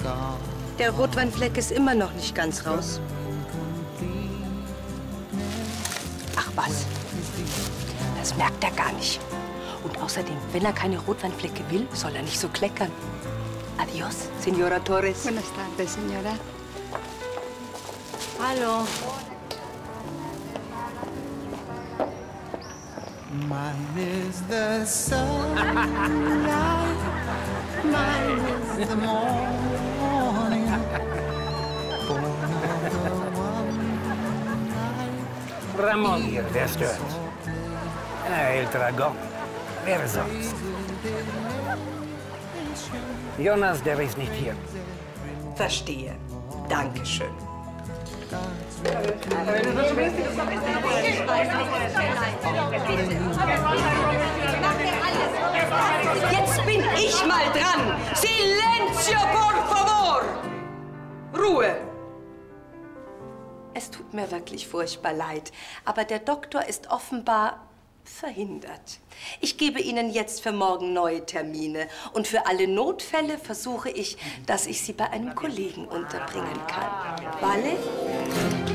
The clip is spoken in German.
Der Rotweinfleck ist immer noch nicht ganz raus. Ach was, das merkt er gar nicht. Und außerdem, wenn er keine Rotweinflecke will, soll er nicht so kleckern. Adios, Señora Torres. Buenas tardes, señora. Hallo. Mine is the sunlight, mine is the morning, born of the one night. Ramon hier, wer stört? El Dragon. Wer sonst? Jonas, der ist nicht hier. Verstehe. Dankeschön. Jetzt bin ich mal dran. Silencio, por favor. Ruhe. Es tut mir wirklich furchtbar leid, aber der Doktor ist offenbar verhindert. Ich gebe Ihnen jetzt für morgen neue Termine. Und für alle Notfälle versuche ich, dass ich Sie bei einem Kollegen unterbringen kann. Vale?